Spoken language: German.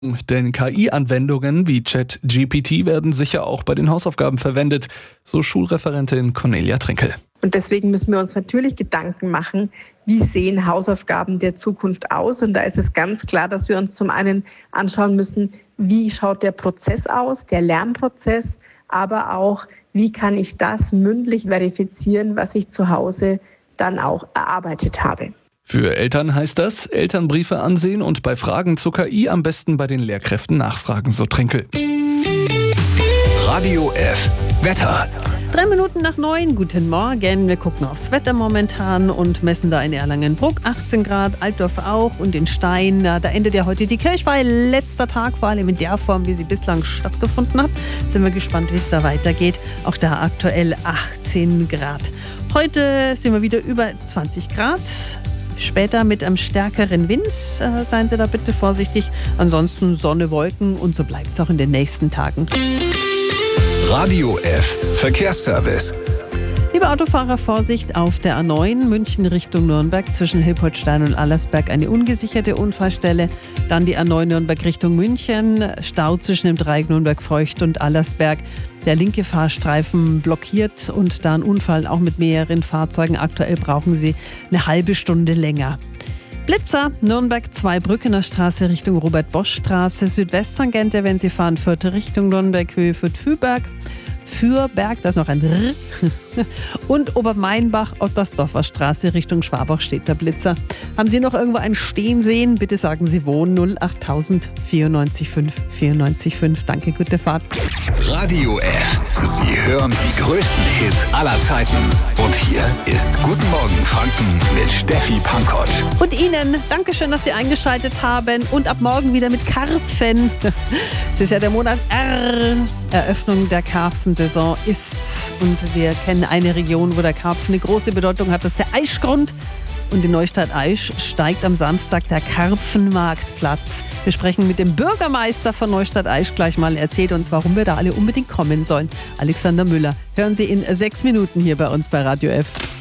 Denn KI-Anwendungen wie ChatGPT werden sicher auch bei den Hausaufgaben verwendet, so Schulreferentin Cornelia Trinkel. Und deswegen müssen wir uns natürlich Gedanken machen, wie sehen Hausaufgaben der Zukunft aus? Und da ist es ganz klar, dass wir uns zum einen anschauen müssen, wie schaut der Prozess aus, der Lernprozess, aber auch, wie kann ich das mündlich verifizieren, was ich zu Hause dann auch erarbeitet habe. Für Eltern heißt das, Elternbriefe ansehen und bei Fragen zur KI am besten bei den Lehrkräften nachfragen, so Trinkel. Radio F. Wetter. 3 Minuten nach 9, guten Morgen. Wir gucken aufs Wetter momentan und messen da in Erlangen-Bruck 18 Grad, Altdorf auch und in Stein. Da endet ja heute die Kirchweih. Letzter Tag, vor allem in der Form, wie sie bislang stattgefunden hat. Sind wir gespannt, wie es da weitergeht. Auch da aktuell 18 Grad. Heute sind wir wieder über 20 Grad. Später mit einem stärkeren Wind, seien Sie da bitte vorsichtig. Ansonsten Sonne, Wolken und so bleibt es auch in den nächsten Tagen. Radio F. Verkehrsservice. Liebe Autofahrer, Vorsicht auf der A9 München Richtung Nürnberg zwischen Hilpoltstein und Allersberg eine ungesicherte Unfallstelle. Dann die A9 Nürnberg Richtung München, Stau zwischen dem Dreieck Nürnberg-Feucht und Allersberg. Der linke Fahrstreifen blockiert und da ein Unfall auch mit mehreren Fahrzeugen. Aktuell brauchen Sie eine halbe Stunde länger. Blitzer, Nürnberg 2 Brückener Straße Richtung Robert-Bosch-Straße, Südwesttangente, wenn Sie fahren, 4. Richtung Nürnberg, Höhe Fürth-Fürberg. Fürberg, da ist noch ein R. Und Obermeinbach, Ottersdorfer Straße Richtung Schwabach steht der Blitzer. Haben Sie noch irgendwo einen stehen sehen? Bitte sagen Sie Wohnen 08000 94 5 94 5. Danke, gute Fahrt. Radio F. Sie hören die größten Hits aller Zeiten. Und hier ist Guten Morgen Franken mit Steffi Pankotsch. Und Ihnen, Dankeschön, dass Sie eingeschaltet haben. Und ab morgen wieder mit Karpfen. Es ist ja der Monat R. Eröffnung der Karpfensaison ist. Und wir kennen eine Region, wo der Karpfen eine große Bedeutung hat. Das ist der Aischgrund. Und in Neustadt-Aisch steigt am Samstag der Karpfenmarktplatz. Wir sprechen mit dem Bürgermeister von Neustadt-Aisch gleich mal. Er erzählt uns, warum wir da alle unbedingt kommen sollen. Alexander Müller. Hören Sie in 6 Minuten hier bei uns bei Radio F.